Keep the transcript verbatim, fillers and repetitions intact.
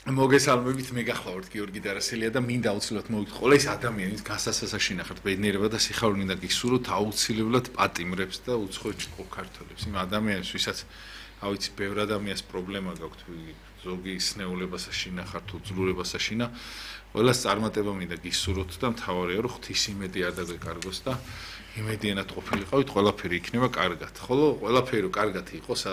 მოგესალმებით, მე გახლავართ გიორგი დარასელია და მინდა აუცილებლად მოვიგეთ ყველა ის ადამიანის გასასასა შინახართ ბედნიერება და სიხარული მინდა გისურვოთ აუცილებლად პატიმრებს და უცხო ჭკო ქართველებს. იმ ადამიანებს, ვისაც ავიცი ბევრ ადამიანს პრობლემა გაქვთ, ზოგი სნეულებასა შინახართ, უძლურებასა შინა, ყველას წარმატება მინდა გისურვოთ და მთავარია რომ ღვთის იმედი არ დაგვეკარგოს და იმედიანად ყოფილიყავით, ყველაფერი იქნება კარგად. ხოლო ყველაფერი რომ კარგად იყოს